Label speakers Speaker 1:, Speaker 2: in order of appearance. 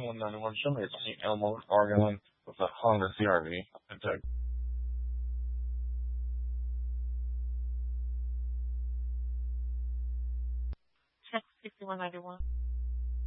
Speaker 1: 6191. Show me it's Elmo, Oregon, with a Honda CRV.
Speaker 2: Check 6191.